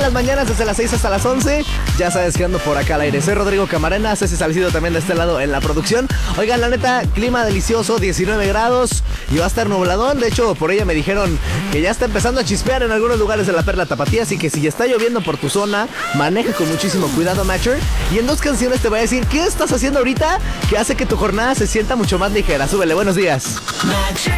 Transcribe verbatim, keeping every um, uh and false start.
las mañanas desde las seis hasta las once. Ya sabes que ando por acá al aire. Soy Rodrigo Camarena, Ceci Salcido también de este lado en la producción. Oigan, la neta, clima delicioso, diecinueve grados y va a estar nubladón. De hecho, por ella me dijeron que ya está empezando a chispear en algunos lugares de la Perla Tapatía. Así que si está lloviendo por tu zona, maneja con muchísimo cuidado, Matcher. Y en dos canciones te voy a decir qué estás haciendo ahorita que hace que tu jornada se sienta mucho más ligera. Súbele, buenos días. Matcher.